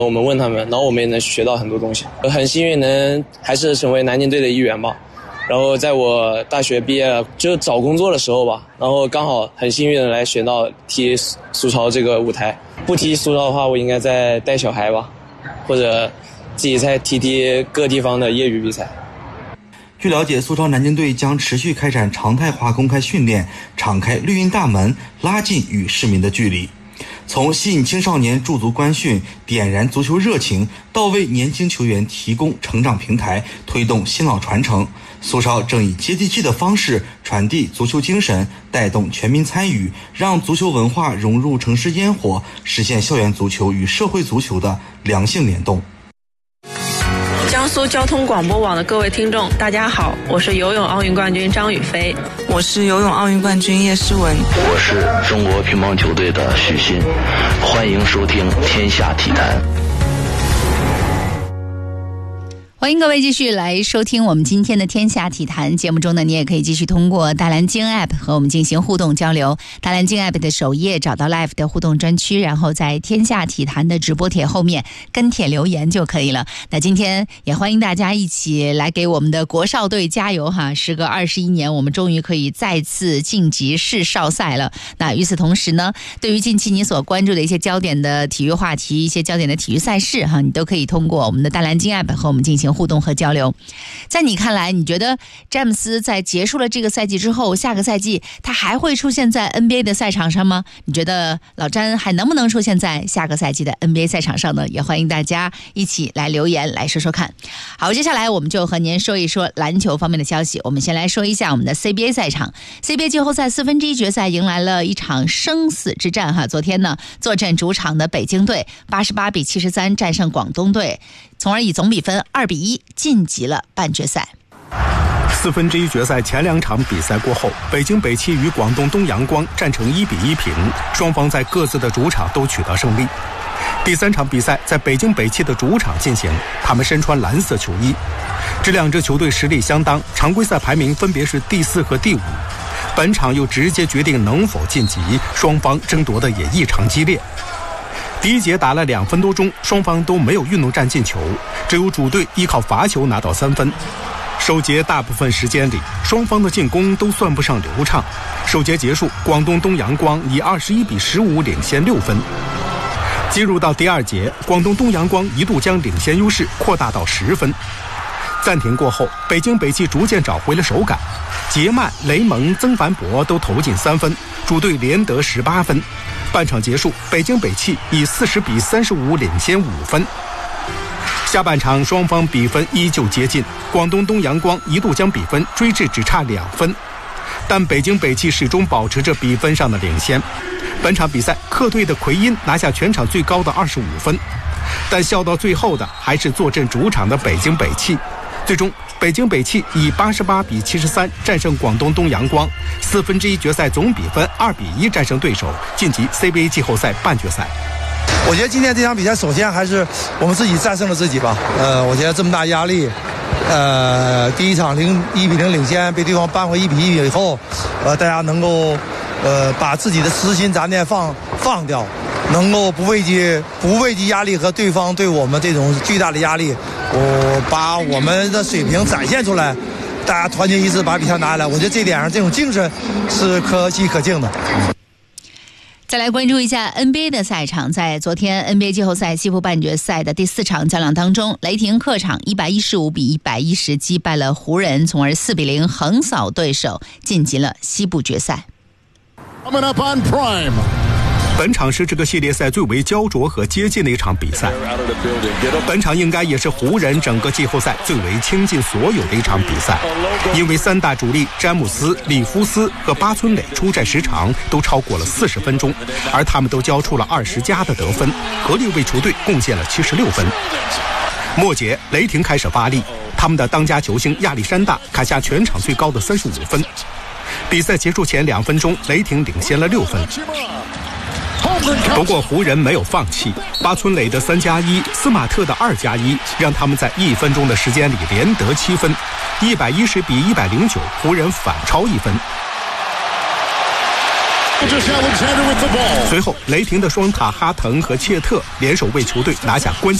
我们问他们，然后我们也能学到很多东西。很幸运能还是成为南京队的一员吧。然后在我大学毕业了，就找工作的时候吧，然后刚好很幸运的来选到踢苏超这个舞台。不踢苏超的话，我应该在带小孩吧，或者自己再踢各地方的业余比赛。 据了解，苏超南京队将持续开展常态化公开训练，敞开绿茵大门，拉近与市民的距离。从吸引青少年驻足观训，点燃足球热情，到为年轻球员提供成长平台，推动新老传承，苏超正以接地气的方式传递足球精神，带动全民参与，让足球文化融入城市烟火，实现校园足球与社会足球的良性联动。 江苏交通广播网的各位听众，大家好，我是游泳奥运冠军张雨霏， 我是游泳奥运冠军叶诗文， 我是中国乒乓球队的许昕，欢迎收听天下体坛。 欢迎各位继续来收听我们今天的天下体坛节目中呢，你也可以继续通过大蓝鲸 App 和我们进行互动交流。大蓝鲸 App 的首页找到 Live 的互动专区，然后在天下体坛的直播帖后面跟帖留言就可以了。那今天也欢迎大家一起来给我们的国少队加油哈！时隔21年，我们终于可以再次晋级市少赛了。那与此同时呢，对于近期你所关注的一些焦点的体育话题、一些焦点的体育赛事哈，你都可以通过我们的大蓝鲸 App 和我们进行互动和交流。在你看来，你觉得詹姆斯在结束了这个赛季之后，下个赛季他还会出现在 NBA 的赛场上吗？你觉得老詹还能不能出现在下个赛季的 NBA 赛场上呢？也欢迎大家一起来留言来说说看。好，接下来我们就和您说一说篮球方面的消息。我们先来说一下我们的 CBA 赛场。CBA 季后赛1/4决赛迎来了一场生死之战哈。昨天呢，坐镇主场的北京队88-73战胜广东队，从而以总比分2-1晋级了半决赛。 1/4决赛前2场比赛过后，北京北汽与广东东阳光战成1-1平，双方在各自的主场都取得胜利。第3场比赛在北京北汽的主场进行，他们身穿蓝色球衣。这2支球队实力相当，常规赛排名分别是第4和第5。本场又直接决定能否晋级，双方争夺的也异常激烈。第一节打了2分多钟，双方都没有运动战进球，只有主队依靠罚球拿到3分。首节大部分时间里，双方的进攻都算不上流畅。首节结束，广东东阳光以21-15领先6分。进入到第2节，广东东阳光一度将领先优势扩大到10分。暂停过后，北京北汽逐渐找回了手感，杰曼、雷蒙、曾凡博都投进3分，主队连得18分。半场结束，北京北汽以40-35领先5分。下半场双方比分依旧接近，广东东阳光一度将比分追至只差2分，但北京北汽始终保持着比分上的领先。本场比赛客队的奎因拿下全场最高的25分，但笑到最后的还是坐镇主场的北京北汽。最终北京北汽以88-73战胜广东东阳光，1/4决赛总比分2-1战胜对手，晋级 CBA 季后赛半决赛。 我觉得今天这场比赛首先还是我们自己战胜了自己吧。我觉得这么大压力，第一场1-0领先，被对方扳回1-1以后，大家能够把自己的私心杂念放掉，能够不畏惧压力和对方对我们这种巨大的压力，把我们的水平展现出来，大家团结一致把比赛拿下来。我觉得这点上这种精神是可喜可敬的。 再来关注一下 NBA 的赛场，在昨天 NBA 季后赛西部半决赛的第4场较量当中，雷霆客场115-110击败了湖人，从而4-0横扫对手，晋级了西部决赛。 本场是这个系列赛最为焦灼和接近的一场比赛，本场应该也是湖人整个季后赛最为倾尽所有的一场比赛，因为3大主力詹姆斯、里夫斯和巴村磊出战时长都超过了40分钟，而他们都交出了20加的得分，合力为球队贡献了76分。末节雷霆开始发力，他们的当家球星亚历山大砍下全场最高的35分。比赛结束前2分钟，雷霆领先了6分。不过湖人没有放弃，巴村磊的3+1，斯马特的2+1，让他们在1分钟的时间里连得7分，110-109，湖人反超1分。 随后，雷霆的双塔哈腾和切特联手为球队拿下关键